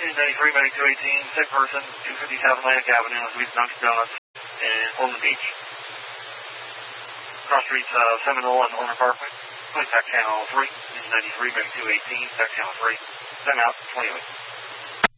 Engine 93, Medic 218, sick person, 250 South Atlantic Avenue, Sweet Dunkin' Donuts, in Ormond Beach. Cross streets Seminole and Ormond Parkway. Contact channel 3, Engine 93, Medic 218, back channel 3. Send out 28.